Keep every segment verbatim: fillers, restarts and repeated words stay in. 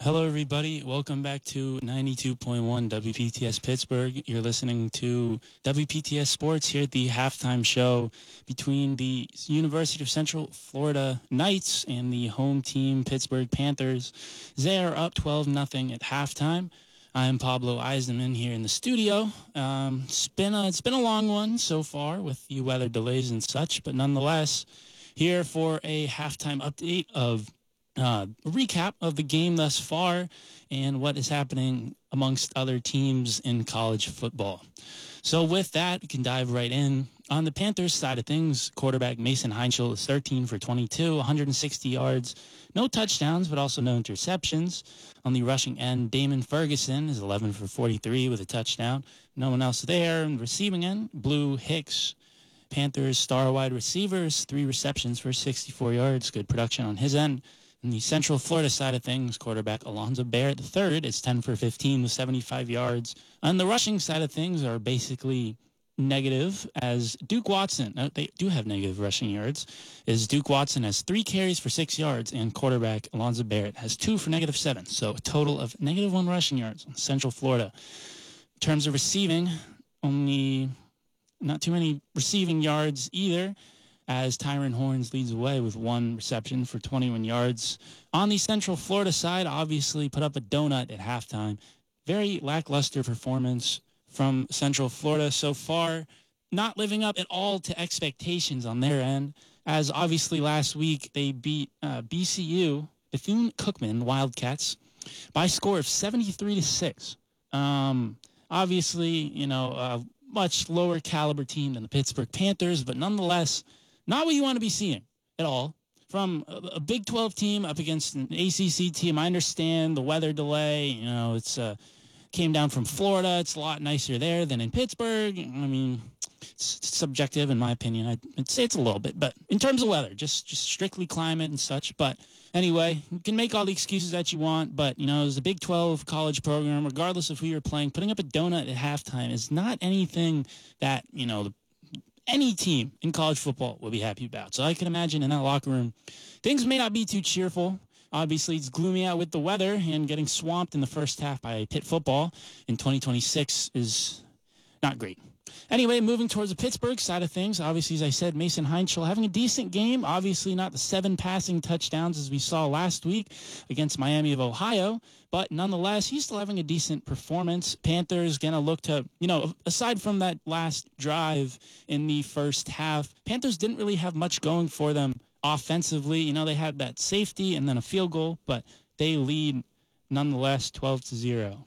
Hello, everybody. Welcome back to ninety-two point one W P T S Pittsburgh. You're listening to W P T S Sports here at the halftime show between the University of Central Florida Knights and the home team Pittsburgh Panthers. They are up twelve nothing at halftime. I am Pablo Eisenman here in the studio. Um, it's been a, it's been a long one so far with the weather delays and such, but nonetheless, here for a halftime update of uh, recap of the game thus far and what is happening amongst other teams in college football. So with that, we can dive right in. On the Panthers side of things, quarterback Mason Heinschel is thirteen for twenty-two, one hundred sixty yards, no touchdowns, but also no interceptions. On the rushing end, Damon Ferguson is eleven for forty-three with a touchdown. No one else there. On the receiving end, Blue Hicks, Panthers star wide receivers, three receptions for sixty-four yards. Good production on his end. On the Central Florida side of things, quarterback Alonzo Barrett the third is ten for fifteen with seventy-five yards. On the rushing side of things are basically negative, as Duke Watson, no, they do have negative rushing yards, is Duke Watson has three carries for six yards, and quarterback Alonzo Barrett has two for negative seven. So a total of negative one rushing yards on Central Florida. In terms of receiving, only not too many receiving yards either, as Tyron Horns leads away with one reception for twenty-one yards. On the Central Florida side, obviously put up a donut at halftime. Very lackluster performance from Central Florida so far, not living up at all to expectations on their end, as obviously last week they beat uh, B C U, Bethune-Cookman Wildcats, by a score of seventy-three to six. Um, obviously, you know, a much lower caliber team than the Pittsburgh Panthers, but nonetheless, not what you want to be seeing at all from a, a Big twelve team up against an A C C team. I understand the weather delay. You know, it's uh, came down from Florida. It's a lot nicer there than in Pittsburgh. I mean, it's, it's subjective in my opinion. I, I'd say it's a little bit, but in terms of weather, just just strictly climate and such. But anyway, you can make all the excuses that you want, but, you know, as a Big twelve college program, regardless of who you're playing, putting up a donut at halftime is not anything that, you know, the any team in college football will be happy about. So I can imagine in that locker room, things may not be too cheerful. Obviously, it's gloomy out with the weather, and getting swamped in the first half by Pitt football in twenty twenty-six is not great. Anyway, moving towards the Pittsburgh side of things, obviously, as I said, Mason Heinschel having a decent game. Obviously, not the seven passing touchdowns as we saw last week against Miami of Ohio, but nonetheless, he's still having a decent performance. Panthers going to look to, you know, aside from that last drive in the first half, Panthers didn't really have much going for them offensively. You know, they had that safety and then a field goal, but they lead nonetheless twelve to zero.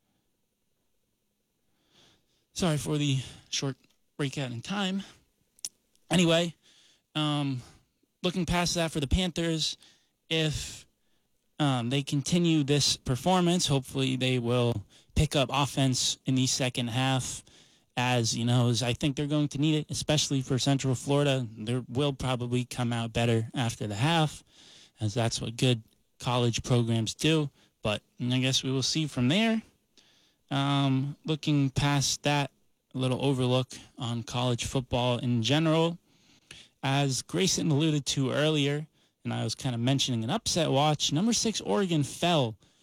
Sorry for the short breakout in time. Anyway, um, looking past that for the Panthers, if um, they continue this performance, hopefully they will pick up offense in the second half, as, you know, as I think they're going to need it, especially for Central Florida. They will probably come out better after the half, as that's what good college programs do. But I guess we will see from there. Um, looking past that, a little overlook on college football in general. As Grayson alluded to earlier, and I was kind of mentioning an upset watch, number six Oregon fell